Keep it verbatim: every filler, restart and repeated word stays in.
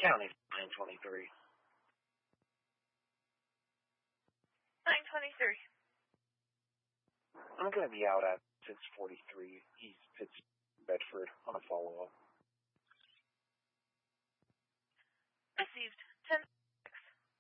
County nine twenty-three. nine twenty-three. I'm going to be out at six forty-three East Pittsburgh, Bedford on a follow-up. Received. ten